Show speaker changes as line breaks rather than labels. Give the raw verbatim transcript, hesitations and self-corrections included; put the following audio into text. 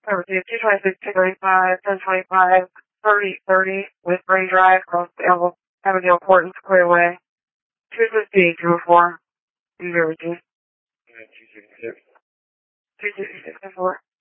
Overdue two twenty-six, two thirty-five, ten twenty-five, thirty thirty with Brain Drive across the Avondale, Avondale Port and Squareway. two fifty, two oh four. Overdue.
two sixty-six.
two sixty-six, four.